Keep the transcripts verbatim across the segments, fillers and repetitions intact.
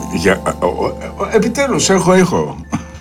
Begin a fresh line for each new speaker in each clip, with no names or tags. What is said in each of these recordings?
Για... Επιτέλους έχω ήχο.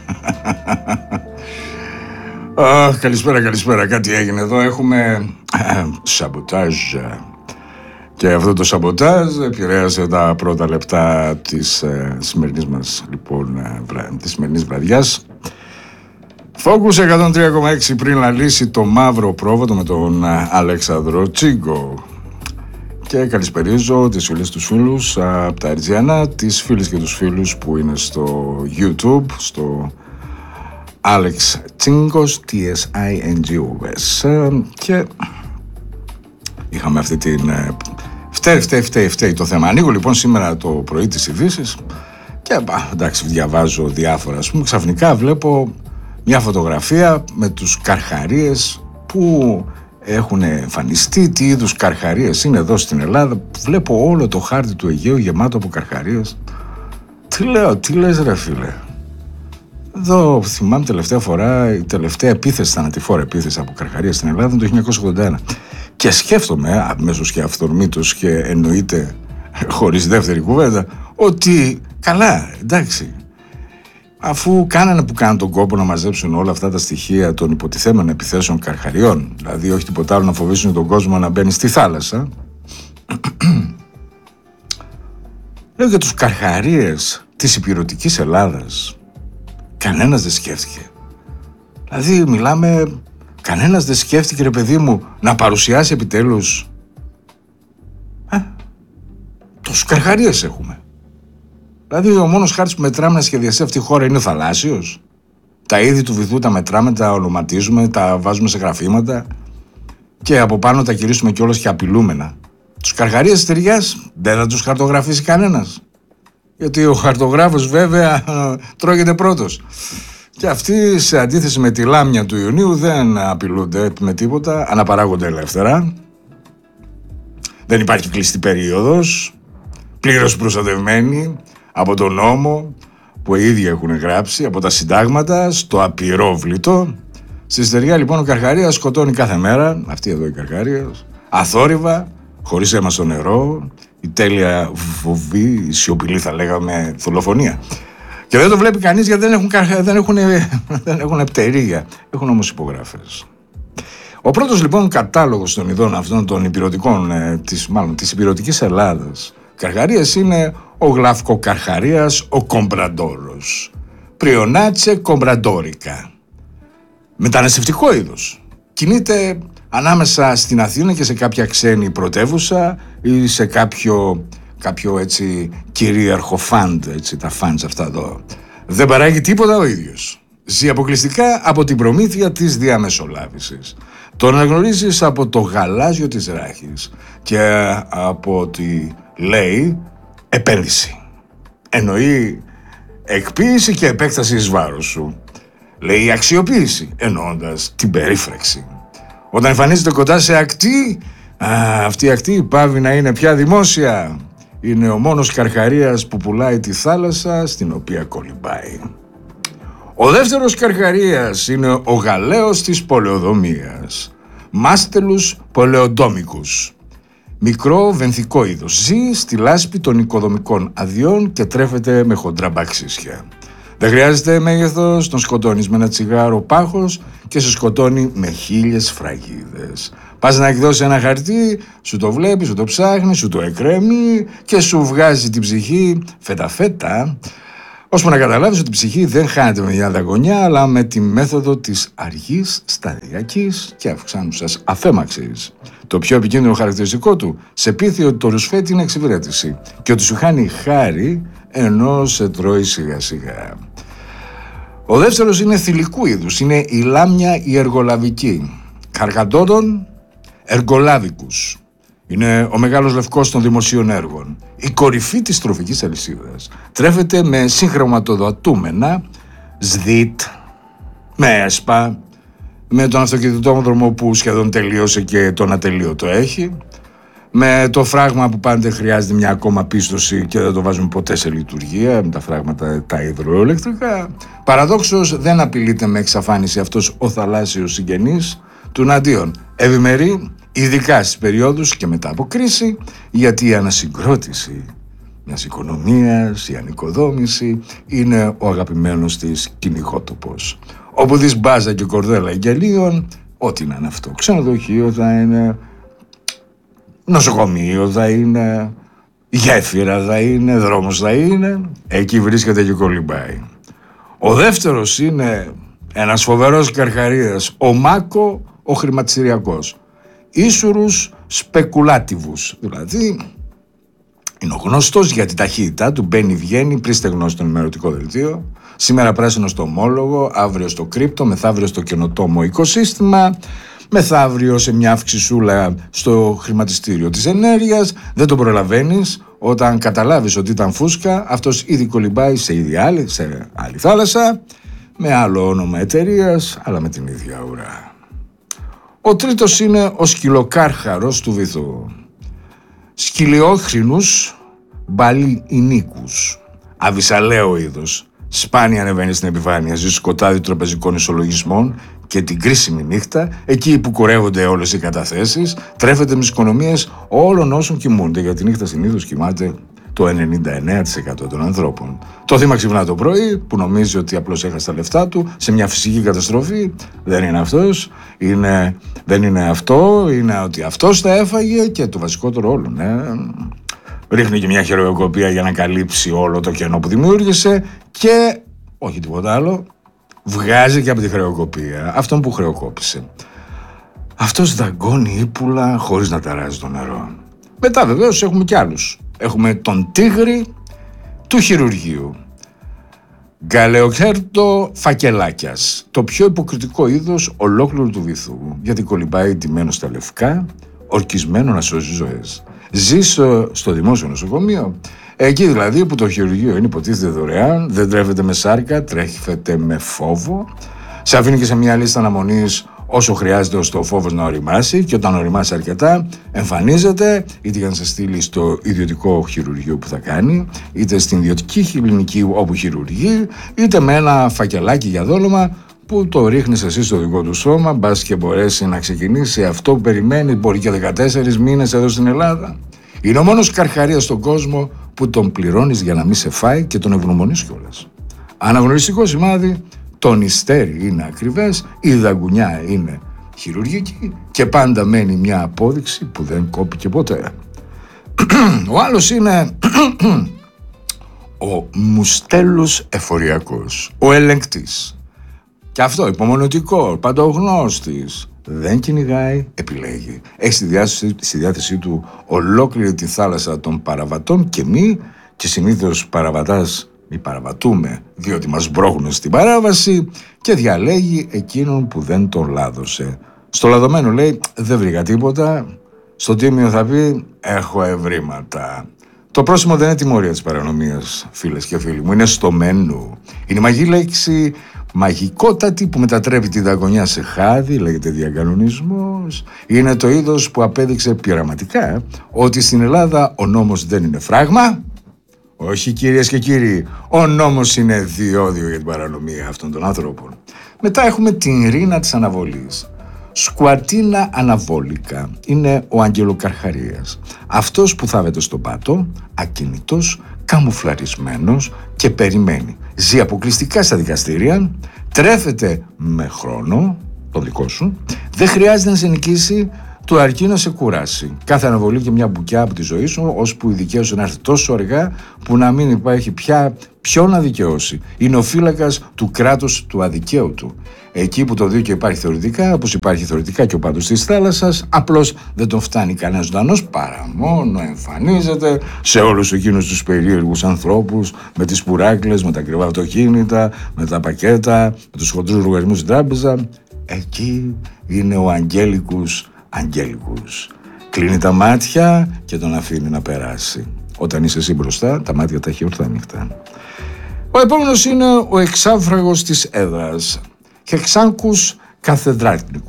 Oh, καλησπέρα, καλησπέρα. Κάτι έγινε εδώ. Έχουμε σαμποτάζ. Και αυτό το σαμποτάζ επηρέασε τα πρώτα λεπτά της ε, σημερινής μας, λοιπόν, ε, βρα... της σημερινής βραδιάς. Focus εκατόν τρία κόμμα έξι πριν λαλήσει το μαύρο πρόβατο με τον Αλέξανδρο Τσίγκο. Και καλησπερίζω τις φίλες τους φίλους από τα Ερτζιανά, τις φίλες και τους φίλους που είναι στο YouTube, στο Alex Tsingos, τι ες άι εν τζι ο ες. Και είχαμε αυτή την... Φταίει, φταίει, φταίει, φταίει το θέμα. Ανοίγω λοιπόν σήμερα το πρωί τις ειδήσεις και α, εντάξει, διαβάζω διάφορα. Ας πούμε, ξαφνικά βλέπω μια φωτογραφία με τους καρχαρίες που έχουν εμφανιστεί. Τι είδους καρχαρίες είναι εδώ στην Ελλάδα? Βλέπω όλο το χάρτη του Αιγαίου γεμάτο από καρχαρίες. Τι λέω, τι λες ρε φίλε? Εδώ θυμάμαι τελευταία φορά, η τελευταία επίθεση, θανατηφόρα επίθεση από καρχαρίες στην Ελλάδα το χίλια εννιακόσια ογδόντα ένα. Και σκέφτομαι αμέσως και αυθορμήτως και εννοείται χωρίς δεύτερη κουβέντα ότι καλά, εντάξει, αφού κάνανε που κάνουν τον κόπο να μαζέψουν όλα αυτά τα στοιχεία των υποτιθέμενων επιθέσεων καρχαριών, δηλαδή όχι τίποτα άλλο να φοβήσουν τον κόσμο να μπαίνει στη θάλασσα, λέω για τους καρχαρίες της υπηρετικής Ελλάδας κανένας δεν σκέφτηκε. Δηλαδή μιλάμε, κανένας δεν σκέφτηκε ρε παιδί μου να παρουσιάσει επιτέλους ε, τόσους καρχαρίες έχουμε. Δηλαδή ο μόνος χάρτης που μετράμε να σχεδιαστεί αυτή η χώρα είναι ο θαλάσσιος. Τα είδη του βυθού τα μετράμε, τα ονοματίζουμε, τα βάζουμε σε γραφήματα και από πάνω τα κηρύσουμε κιόλας και απειλούμενα. Τους καρχαρίες της ταιριάς δεν θα τους χαρτογραφήσει κανένας. Γιατί ο χαρτογράφος βέβαια τρώγεται πρώτος. Και αυτοί σε αντίθεση με τη λάμια του Ιουνίου δεν απειλούνται με τίποτα, αναπαράγονται ελεύθερα. Δεν υπάρχει κλειστή περίοδος, πλήρως προστατευμένοι από τον νόμο που οι ίδιοι έχουν γράψει, από τα συντάγματα, στο απειρόβλητο. Στη στεριά λοιπόν ο καρχαρίας σκοτώνει κάθε μέρα, αυτή εδώ η καρχαρία, αθόρυβα, χωρίς αίμα στο νερό, η τέλεια βοβή, η σιωπηλή θα λέγαμε δολοφονία. Και δεν το βλέπει κανείς γιατί δεν έχουν, δεν έχουν, δεν έχουν πτερίγια, έχουν όμως υπογραφές. Ο πρώτος λοιπόν κατάλογος των ειδών αυτών των υπηρετικών, της, μάλλον της υπηρετικής Ελλάδας καρχαρίες είναι ο γλαυκοκαρχαρίας, ο κομπραντόρος. Πριονάτσε κομπραντόρικα. Μεταναστευτικό είδος. Κινείται ανάμεσα στην Αθήνα και σε κάποια ξένη πρωτεύουσα ή σε κάποιο, κάποιο έτσι κυρίαρχο φαντ, έτσι, τα φαντς αυτά εδώ. Δεν παράγει τίποτα ο ίδιος. Ζει αποκλειστικά από την προμήθεια της διαμεσολάβησης. Τον αναγνωρίζεις από το γαλάζιο της ράχης και από ότι λέει επένδυση. Εννοεί εκποίηση και επέκταση εις βάρος σου. Λέει αξιοποίηση, εννοώντας την περίφραξη. Όταν εμφανίζεται κοντά σε ακτή, α, αυτή η ακτή πάβει να είναι πια δημόσια. Είναι ο μόνος καρχαρίας που πουλάει τη θάλασσα στην οποία κολυμπάει. Ο δεύτερος καρχαρίας είναι ο γαλέος της πολεοδομίας. Μάστελους πολεοντόμικους. Μικρό βενθικό είδος. Ζει στη λάσπη των οικοδομικών αδειών και τρέφεται με χοντρά μπαξίσια. Δεν χρειάζεται μέγεθος, τον σκοτώνεις με ένα τσιγάρο πάχος και σε σκοτώνει με χίλιες φραγίδες. Πας να εκδώσει ένα χαρτί, σου το βλέπει, σου το ψάχνει, σου το εκρέμει και σου βγάζει την ψυχή φέτα-φέτα, ώσπου να καταλάβεις ότι η ψυχή δεν χάνεται με μια δαγωνιά, αλλά με τη μέθοδο της αργής, σταδιακής και αυξάνουσας αφέμαξης. Το πιο επικίνδυνο χαρακτηριστικό του, σε πείθει ότι το ρουσφέτη είναι εξυπηρέτηση και ότι σου χάνει χάρη ενώ σε τρώει σιγά σιγά. Ο δεύτερος είναι θηλυκού είδους, είναι η λάμια η εργολαβική. Καρκαντόδων εργολάβικους. Είναι ο μεγάλος λευκός των δημοσίων έργων. Η κορυφή της τροφικής αλυσίδας. Τρέφεται με συγχρωματοδοτούμενα, ΣΔΙΤ, με ΕΣΠΑ, με τον αυτοκινητόδρομο που σχεδόν τελείωσε και τον ατελείωτο έχει, με το φράγμα που πάντα χρειάζεται μια ακόμα πίστοση και δεν το βάζουμε ποτέ σε λειτουργία, με τα φράγματα τα υδροελεκτρικά. Παραδόξως δεν απειλείται με εξαφάνιση αυτός ο θαλάσσιος συγγενής, τουναντίον ευημερεί, ειδικά στις περιόδους και μετά από κρίση, γιατί η ανασυγκρότηση μιας οικονομίας, η ανοικοδόμηση είναι ο αγαπημένος της κυνηγότοπος. Όπου δεις μπάζα και κορδέλα εγγελίων, ό,τι να είναι αυτό. Ξενοδοχείο θα είναι, νοσοκομείο θα είναι, γέφυρα θα είναι, δρόμος θα είναι, εκεί βρίσκεται και κολυμπάει. Ο δεύτερος είναι ένας φοβερός καρχαρίας, ο Μάκο, ο χρηματιστηριακός. Ίσουρους σπεκουλάτιβους, δηλαδή είναι ο γνωστός για την ταχύτητά του, μπαίνει βγαίνει, πριν στεγνώσει στο ενημερωτικό δελτίο, σήμερα πράσινο στο ομόλογο, αύριο στο κρύπτο, μεθαύριο στο καινοτόμο οικοσύστημα, μεθαύριο σε μια αυξησούλα στο χρηματιστήριο της ενέργειας. Δεν τον προλαβαίνεις. Όταν καταλάβεις ότι ήταν φούσκα, αυτός ήδη κολυμπάει σε, ίδια άλλη, σε άλλη θάλασσα, με άλλο όνομα εταιρείας, αλλά με την ίδια ουρά. Ο τρίτος είναι ο σκυλοκάρχαρος του βυθού. Σκυλιόχρηνους μπαλινίκους. Αβυσαλαίο είδος. Σπάνια ανεβαίνει στην επιφάνεια, ζει σκοτάδι τραπεζικών ισολογισμών και την κρίσιμη νύχτα, εκεί που κουρεύονται όλες οι καταθέσεις, τρέφεται με τις οικονομίες όλων όσων κοιμούνται. Για τη νύχτα συνήθως κοιμάται το ενενήντα εννέα τοις εκατό των ανθρώπων. Το θύμα ξυπνά το πρωί, που νομίζει ότι απλώς έχασε τα λεφτά του σε μια φυσική καταστροφή. Δεν είναι αυτός, είναι, δεν είναι αυτό, είναι ότι αυτός τα έφαγε και το βασικότερο όλο, ναι. Ρίχνει και μια χειροκοπία για να καλύψει όλο το κενό που δημιούργησε και, όχι τίποτα άλλο, βγάζει και από τη χρεοκοπία αυτόν που χρεοκόπησε. Αυτός δαγκώνει ύπουλα χωρίς να ταράζει το νερό. Μετά βεβαίως έχουμε κι άλλους. Έχουμε τον τίγρη του χειρουργείου. Γκαλεοκέρτο φακελάκιας. Το πιο υποκριτικό είδος ολόκληρου του βυθού. Γιατί κολυμπάει ντυμένο στα λευκά, ορκισμένο να σώζει ζωές. Ζει στο, στο δημόσιο νοσοκομείο. Εκεί δηλαδή που το χειρουργείο είναι υποτίθεται δωρεάν, δεν τρέφεται με σάρκα, τρέφεται με φόβο. Σε αφήνει και σε μια λίστα αναμονής όσο χρειάζεται ώστε ο φόβος να οριμάσει, και όταν οριμάσει αρκετά εμφανίζεται είτε για να σε στείλει στο ιδιωτικό χειρουργείο που θα κάνει, είτε στην ιδιωτική κλινική όπου χειρουργεί, είτε με ένα φακελάκι για δόλωμα που το ρίχνεις εσύ στο δικό του σώμα, μπας και μπορέσει να ξεκινήσει αυτό που περιμένει, μπορεί και δεκατέσσερις μήνες εδώ στην Ελλάδα. Είναι ο μόνος καρχαρίας στον κόσμο που τον πληρώνεις για να μην σε φάει και τον ευγνωμονείς κιόλας. Αναγνωριστικό σημάδι, το νηστέρι είναι ακριβές, η δαγκουνιά είναι χειρουργική και πάντα μένει μια απόδειξη που δεν κόπηκε ποτέ. Ο άλλος είναι ο μουστέλος εφοριακός, ο ελεγκτής. Και αυτό υπομονωτικό, παντογνώστης. Δεν κυνηγάει, επιλέγει. Έχει στη διάθεσή, στη διάθεσή του ολόκληρη τη θάλασσα των παραβατών και μη, και συνήθως παραβατάς μη παραβατούμε, διότι μας μπρώχνουν στην παράβαση, και διαλέγει εκείνον που δεν τον λάδωσε. Στο λαδωμένο λέει, δεν βρήκα τίποτα. Στο τίμιο θα πει, έχω ευρήματα. Το πρόσημο δεν είναι τιμωρία της παρανομίας, φίλες και φίλοι μου, είναι στο μενού. Είναι η μαγική λέξη, μαγικότατη, που μετατρέπει τη δαγκονιά σε χάδι, λέγεται διακανονισμός. Είναι το είδος που απέδειξε πειραματικά ότι στην Ελλάδα ο νόμος δεν είναι φράγμα. Όχι, κυρίες και κύριοι, ο νόμος είναι διόδιο για την παρανομία αυτών των ανθρώπων. Μετά έχουμε την ρίνα της αναβολής. Σκουατίνα αναβόλικα. Είναι ο αγγελοκαρχαρίας. Αυτός που θάβεται στον πάτο, ακινητός, καμουφλαρισμένος και περιμένει. Ζει αποκλειστικά στα δικαστήρια, τρέφεται με χρόνο, το δικό σου, δεν χρειάζεται να σε νικήσει, του αρκεί να σε κουράσει. Κάθε αναβολή και μια μπουκιά από τη ζωή σου, ώσπου η δικαίωση να έρθει τόσο αργά που να μην υπάρχει πια ποιον να δικαιώσει. Είναι ο φύλακας του κράτους του αδικαίου του. Εκεί που το δίκαιο υπάρχει θεωρητικά, όπως υπάρχει θεωρητικά και ο πάτος της θάλασσας, απλώς δεν τον φτάνει κανένας ζωντανός, παρά μόνο εμφανίζεται σε όλους εκείνους τους περίεργους ανθρώπους με τις πουράκλες, με τα ακριβά αυτοκίνητα, με τα πακέτα, με τους χοντρούς λογαριασμούς στην τράπεζα. Εκεί είναι ο Αγγέλικους Αγγέλικους. Κλείνει τα μάτια και τον αφήνει να περάσει. Όταν είσαι εσύ μπροστά, τα μάτια τα έχει ορθά ανοιχτά. Ο επόμενος είναι ο εξάφραγος της έδρας. Χεξάνκους καθεδράτνικους.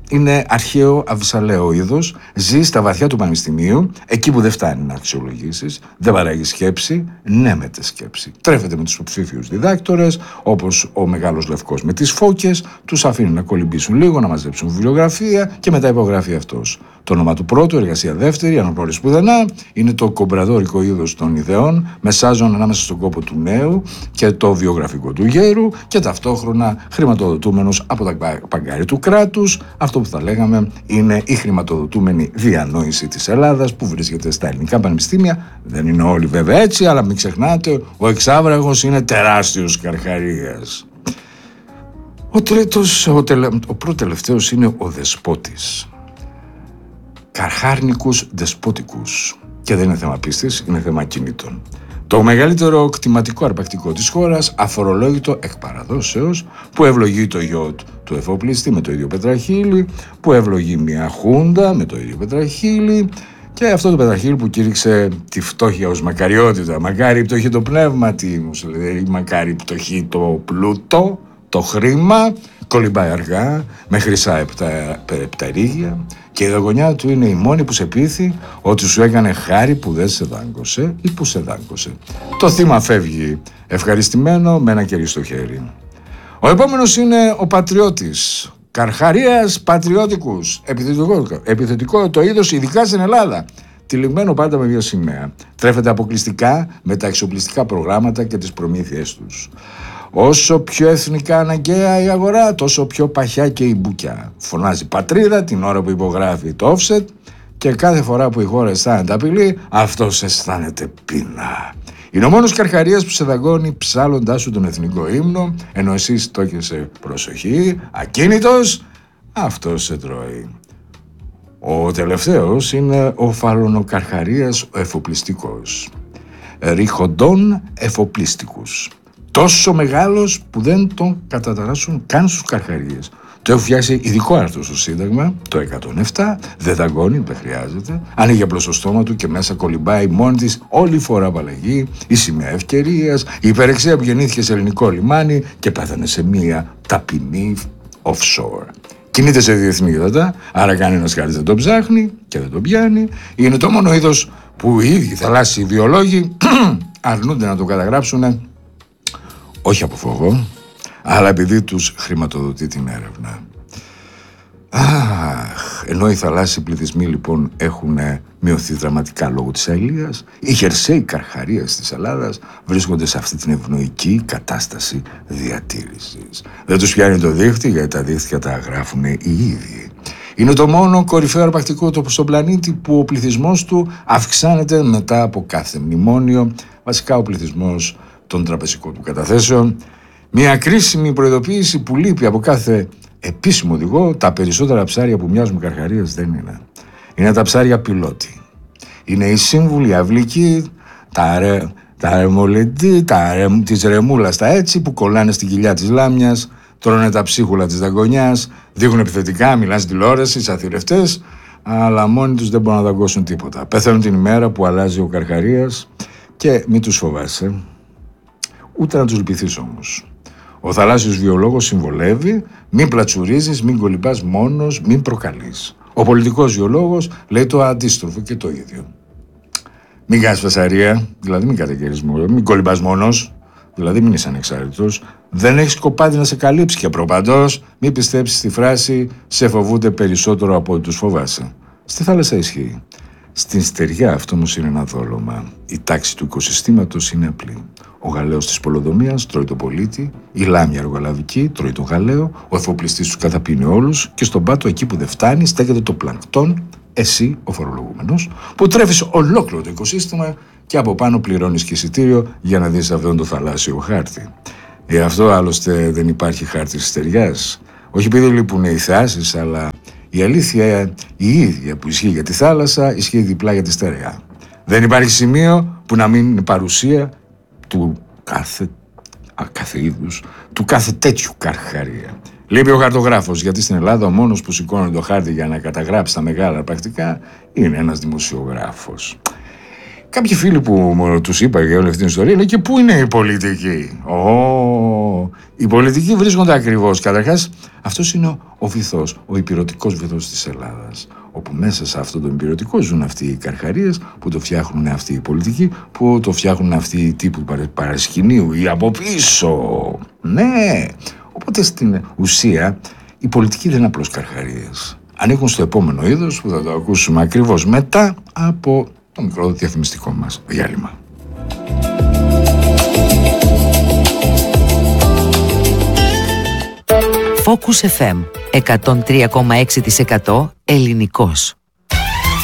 είναι αρχαίο αβυσαλαίο είδος, ζει στα βαθιά του πανεπιστημίου, εκεί που δεν φτάνει να αξιολογήσεις, δεν παράγει σκέψη, ναι μετε σκέψη. Τρέφεται με τους υποψήφιους διδάκτορες, όπως ο μεγάλος Λευκός με τις φώκες, τους αφήνει να κολυμπήσουν λίγο, να μαζέψουν βιβλιογραφία και μετά υπογράφει αυτός. Το όνομα του πρώτου, εργασία δεύτερη, αναγνώριση πουθενά, είναι το κομπραδόρικο είδος των ιδεών, μεσάζων ανάμεσα στον κόπο του νέου και το βιογραφικό του γέρου και ταυτόχρονα χρηματοδοτούμενος από τα παγκάρια του κράτους. Αυτό που θα λέγαμε είναι η χρηματοδοτούμενη διανόηση της Ελλάδας που βρίσκεται στα ελληνικά πανεπιστήμια. Δεν είναι όλοι βέβαια έτσι, αλλά μην ξεχνάτε, ο εξάβραγος είναι τεράστιος Καρχαρίας. Ο τρίτος, ο, τελε, ο προτελευταίος είναι ο δεσπότης. Καρχάρνικους δεσπότικους. Και δεν είναι θέμα πίστης, είναι θέμα κινήτων. Το μεγαλύτερο κτηματικό αρπακτικό της χώρας, αφορολόγητο εκ παραδόσεως, που ευλογεί το γιο του εφοπλιστή με το ίδιο πετραχύλι, που ευλογεί μια χούντα με το ίδιο πετραχύλι, και αυτό το πετραχύλι που κήρυξε τη φτώχεια ως μακαριότητα. Μακάρι η πτωχή το πνεύμα, τι μου λέει, μακάρι η πτωχή το πλούτο, το χρήμα, κολυμπάει αργά, με χρυσά επτά, επταρίγια, και η δαγκονιά του είναι η μόνη που σε πείθει ότι σου έκανε χάρη που δεν σε δάγκωσε ή που σε δάγκωσε. Το θύμα φεύγει ευχαριστημένο με ένα κερί στο χέρι. Ο επόμενος είναι ο πατριώτης. Καρχαρίας πατριώτικους. Επιθετικό, επιθετικό το είδος, ειδικά στην Ελλάδα. Τυλιγμένο πάντα με δύο σημαία. Τρέφεται αποκλειστικά με τα εξοπλιστικά προγράμματα και τις προμήθειές τους. Όσο πιο εθνικά αναγκαία η αγορά, τόσο πιο παχιά και η μπουκιά. Φωνάζει πατρίδα την ώρα που υπογράφει το offset και κάθε φορά που η χώρα αισθάνεται απειλή, αυτός αισθάνεται πείνα. Είναι ο μόνος Καρχαρίας που σε δαγκώνει ψάλλοντάς σου τον εθνικό ύμνο, ενώ εσύ στόκεσαι προσοχή, ακίνητος, αυτός σε τρώει. Ο τελευταίος είναι ο Φαλονοκαρχαρίας ο εφοπλιστικός. Ριχοντών εφοπλίστικους. Τόσο μεγάλος που δεν τον καταταράσσουν καν στους Καρχαρίες. Το έχω φτιάξει ειδικό άρθρο στο Σύνταγμα, το εκατόν επτά, δεν δαγκώνει, δεν χρειάζεται. Ανοίγει απλώς το στόμα του και μέσα κολυμπάει μόνη της όλη η φορά απαλλαγή, η σημαία ευκαιρίας, η υπερεξία που γεννήθηκε σε ελληνικό λιμάνι και πέθανε σε μία ταπεινή offshore. Κινείται σε διεθνή ύδατα, άρα κανένας χάρης δεν τον ψάχνει και δεν τον πιάνει. Είναι το μόνο είδος που οι ίδιοι θαλάσσιοι βιολόγοι αρνούνται να το καταγράψουν. Όχι από φόβο, αλλά επειδή τους χρηματοδοτεί την έρευνα. Αχ, ενώ οι θαλάσσιοι πληθυσμοί λοιπόν έχουν μειωθεί δραματικά λόγω της αηλίας, οι χερσαίοι Καρχαρίες της Ελλάδας βρίσκονται σε αυτή την ευνοϊκή κατάσταση διατήρησης. Δεν τους πιάνει το δίχτυ, γιατί τα δίχτυα τα γράφουν οι ίδιοι. Είναι το μόνο κορυφαίο αρπακτικό τοπο στον πλανήτη που ο πληθυσμός του αυξάνεται μετά από κάθε μνημόνιο, βασικά ο πληθυσμός των τραπεζικών του καταθέσεων. Μια κρίσιμη προειδοποίηση που λείπει από κάθε επίσημο οδηγό. Τα περισσότερα ψάρια που μοιάζουν με Καρχαρίες δεν είναι. Είναι τα ψάρια πιλότη. Είναι οι σύμβουλοι αυλικοί, τα, ρε, τα ρεμολεντή, τα ρε, της ρεμούλας τα έτσι που κολλάνε στην κοιλιά της λάμιας, τρώνε τα ψίχουλα της δαγκονιάς, δείχνουν επιθετικά, μιλάνε στην τηλεόραση, σαν θηρευτές, αλλά μόνοι τους δεν μπορούν να δαγκώσουν τίποτα. Πεθαίνουν την ημέρα που αλλάζει ο Καρχαρίας και μην τους φοβάσαι. Ούτε να τους λυπηθείς όμως. Ο θαλάσσιος βιολόγος συμβολεύει, μην πλατσουρίζεις, μην κολυμπάς μόνος, μην προκαλείς. Ο πολιτικός βιολόγος λέει το αντίστροφο και το ίδιο. Μην κάνεις φασαρία, δηλαδή μην καταγγέλεις μόνο, μην κολυμπάς μόνος, δηλαδή μην είσαι ανεξάρτητος. Δεν έχεις κοπάδι να σε καλύψει και προπαντός, μην πιστέψεις τη φράση «σε φοβούνται περισσότερο από ό,τι τους φοβάσαι». Στη θάλασσα ισχύει. Στην στεριά αυτό όμως είναι ένα δόλωμα. Η τάξη του οικοσυστήματος είναι απλή. Ο γαλέος της πολεοδομίας τρώει τον πολίτη, η λάμια αργολαβική τρώει τον γαλέο, ο εφοπλιστής τους καταπίνει όλους και στον πάτο εκεί που δεν φτάνει στέκεται το πλανκτόν, εσύ ο φορολογούμενος, που τρέφεις ολόκληρο το οικοσύστημα και από πάνω πληρώνεις και εισιτήριο για να δεις αυτόν το θαλάσσιο χάρτη. Γι' αυτό άλλωστε δεν υπάρχει χάρτη της στεριάς. Όχι επειδή λείπουν οι θεάσεις, αλλά η αλήθεια η ίδια που ισχύει για τη θάλασσα ισχύει διπλά για τη στεριά. Δεν υπάρχει σημείο που να μην είναι παρουσία του κάθε, α, κάθε είδους, του κάθε τέτοιου Καρχαρία. Λείπει ο χαρτογράφος, γιατί στην Ελλάδα ο μόνος που σηκώνει το χάρτη για να καταγράψει τα μεγάλα αρπακτικά είναι ένας δημοσιογράφος. Κάποιοι φίλοι που τους είπα για όλη αυτή την ιστορία λένε και πού είναι οι πολιτικοί. Oh, οι πολιτικοί βρίσκονται ακριβώς καταρχάς Αυτός είναι ο βυθός, ο υπηρετικός βυθός της Ελλάδας, όπου μέσα σε αυτόν τον υπηρετικό ζουν αυτοί οι καρχαρίες που το φτιάχνουν αυτοί οι πολιτικοί, που το φτιάχνουν αυτοί οι τύπου παρασκηνίου ή από πίσω. Ναι, οπότε στην ουσία οι πολιτικοί δεν είναι απλώς καρχαρίες. Ανήκουν στο επόμενο είδος που θα το ακούσουμε ακριβώς μετά από το μικρό διαφημιστικό μας διάλειμμα.
Focus εφ εμ εκατόν τρία κόμμα έξι τοις εκατό ελληνικός.